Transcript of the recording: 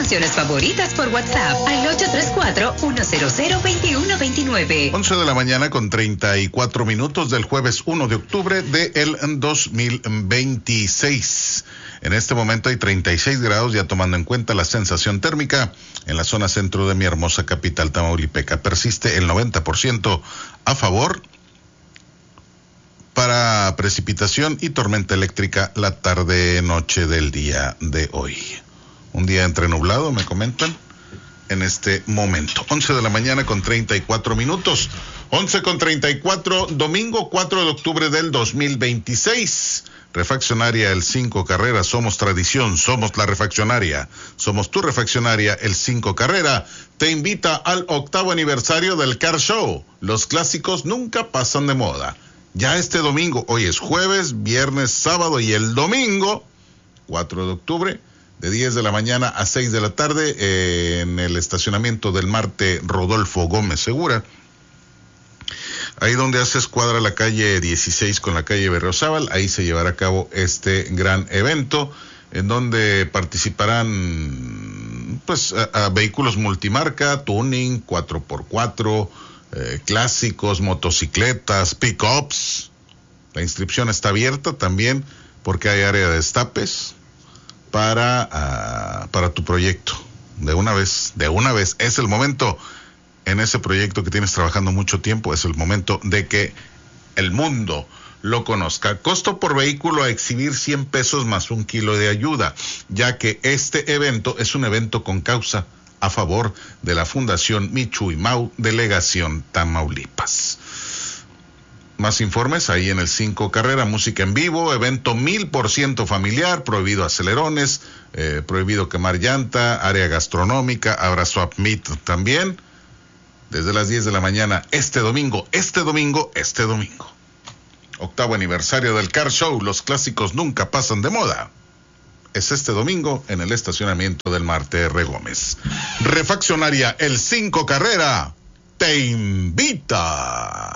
promociones favoritas por WhatsApp al 834-100-2129. 11 de la mañana con 34 minutos del jueves 1 de octubre del 2026. En este momento hay 36 grados, ya tomando en cuenta la sensación térmica en la zona centro de mi hermosa capital tamaulipeca. Persiste el 90% a favor para precipitación y tormenta eléctrica la tarde-noche del día de hoy. Un día entre nublado, me comentan, en este momento. 11 de la mañana con 34 minutos. 11 con 34, domingo 4 de octubre del 2026. Refaccionaria El 5 Carrera, somos tradición, somos la refaccionaria, somos tu refaccionaria El 5 Carrera. Te invita al 8º aniversario del Car Show. Los clásicos nunca pasan de moda. Ya este domingo, hoy es jueves, viernes, sábado y el domingo, 4 de octubre, de 10 de la mañana a 6 de la tarde, en el estacionamiento del Marte Rodolfo Gómez Segura. Ahí donde hace escuadra la calle 16 con la calle Berriozábal, ahí se llevará a cabo este gran evento, en donde participarán pues a vehículos multimarca, tuning, 4x4, clásicos, motocicletas, pick-ups. La inscripción está abierta también porque hay área de destapes para tu proyecto. De una vez, es el momento. En ese proyecto que tienes trabajando mucho tiempo, es el momento de que el mundo lo conozca. Costo por vehículo a exhibir 100 pesos más 1 kilo de ayuda, ya que este evento es un evento con causa a favor de la Fundación Michu y Mau, Delegación Tamaulipas. Más informes ahí en el 5 Carrera, música en vivo, evento 1000% familiar, prohibido acelerones, prohibido quemar llanta, área gastronómica, habrá swap meet también. Desde las 10 de la mañana, este domingo. 8º aniversario del Car Show, los clásicos nunca pasan de moda. Es este domingo en el estacionamiento del Marte R. Gómez. Refaccionaria El 5 Carrera te invita.